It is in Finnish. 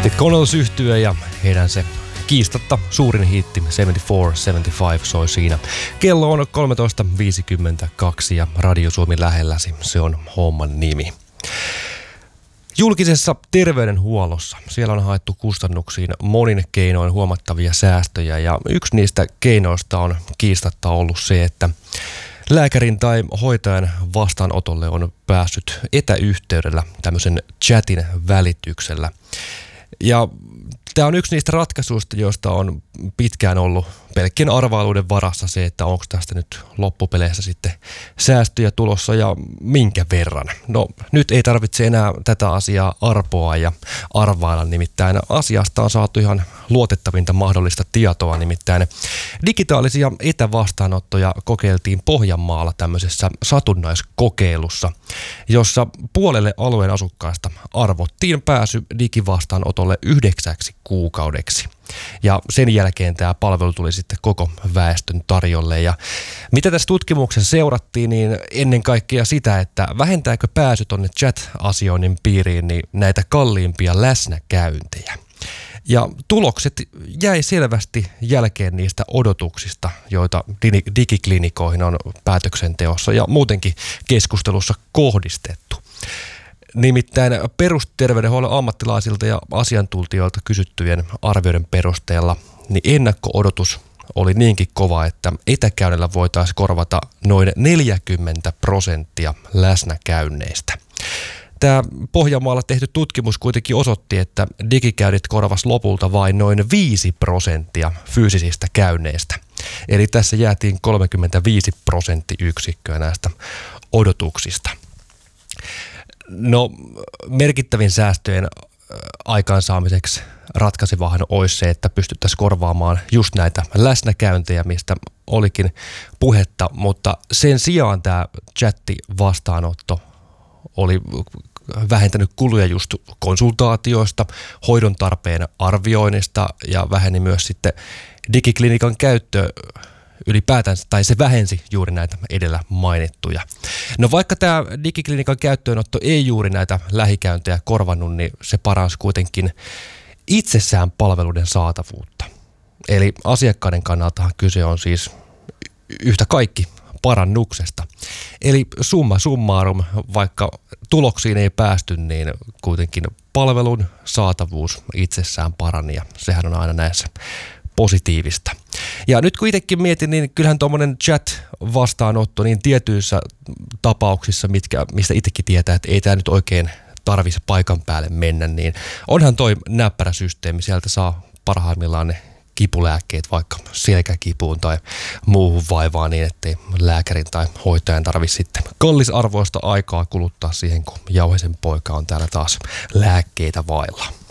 The Connells -yhtye ja heidän se kiistatta suurin hiitti 74-75 soi siinä. Kello on 13.52 ja Radio Suomi lähelläsi, se on homman nimi. Julkisessa terveydenhuollossa siellä on haettu kustannuksiin monin keinoin huomattavia säästöjä ja yksi niistä keinoista on kiistatta ollut se, että lääkärin tai hoitajan vastaanotolle on päässyt etäyhteydellä tämmöisen chatin välityksellä. Ja tämä on yksi niistä ratkaisuista, joista on pitkään ollut pelkkien arvailuiden varassa se, että onko tästä nyt loppupeleissä sitten säästöjä tulossa ja minkä verran. No nyt ei tarvitse enää tätä asiaa arpoa ja arvailla, nimittäin asiasta on saatu ihan luotettavinta mahdollista tietoa, nimittäin digitaalisia etävastaanottoja kokeiltiin Pohjanmaalla tämmöisessä satunnaiskokeilussa, jossa puolelle alueen asukkaista arvottiin pääsy digivastaanotolle 9 kuukaudeksi. Ja sen jälkeen tämä palvelu tuli sitten koko väestön tarjolle. Ja mitä tässä tutkimuksessa seurattiin, niin ennen kaikkea sitä, että vähentääkö pääsy tuonne chat-asioinnin piiriin niin näitä kalliimpia läsnäkäyntejä. Ja tulokset jäi selvästi jälkeen niistä odotuksista, joita digiklinikoihin on päätöksenteossa ja muutenkin keskustelussa kohdistettu. Nimittäin perusterveydenhuollon ammattilaisilta ja asiantuntijoilta kysyttyjen arvioiden perusteella niin ennakko-odotus oli niinkin kova, että etäkäynnillä voitaisiin korvata noin 40% läsnäkäynneistä. Tämä Pohjanmaalla tehty tutkimus kuitenkin osoitti, että digikäynnit korvasi lopulta vain noin 5% fyysisistä käynneistä. Eli tässä jäätiin 35% näistä odotuksista. No, merkittävin säästöjen aikaansaamiseksi ratkaisevahan olisi se, että pystyttäisiin korvaamaan just näitä läsnäkäyntejä, mistä olikin puhetta, mutta sen sijaan tämä chatti-vastaanotto oli vähentänyt kuluja just konsultaatioista, hoidon tarpeen arvioinnista ja väheni myös sitten digiklinikan käyttö ylipäätään, tai se vähensi juuri näitä edellä mainittuja. No vaikka tämä digiklinikan käyttöönotto ei juuri näitä lähikäyntejä korvannut, niin se paransi kuitenkin itsessään palveluiden saatavuutta. Eli asiakkaiden kannaltahan kyse on siis yhtä kaikki parannuksesta. Eli summa summarum, vaikka tuloksiin ei päästy, niin kuitenkin palvelun saatavuus itsessään parani ja sehän on aina näissä positiivista. Ja nyt kun itsekin mietin, niin kyllähän tuommoinen chat-vastaanotto niin tietyissä tapauksissa, mistä itsekin tietää, että ei tämä nyt oikein tarvitse paikan päälle mennä, niin onhan toi näppärä systeemi. Sieltä saa parhaimmillaan ne kipulääkkeet vaikka selkäkipuun tai muuhun vaivaan niin, ettei lääkärin tai hoitajan tarvitse sitten kallisarvoista aikaa kuluttaa siihen, kun Jauheisen poika on täällä taas lääkkeitä vailla.